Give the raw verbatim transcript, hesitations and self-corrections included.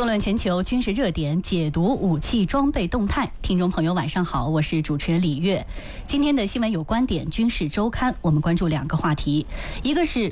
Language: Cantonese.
纵论全球军事热点，解读武器装备动态。听众朋友晚上好，我是主持人李月。今天的新闻有观点军事周刊，我们关注两个话题，一个是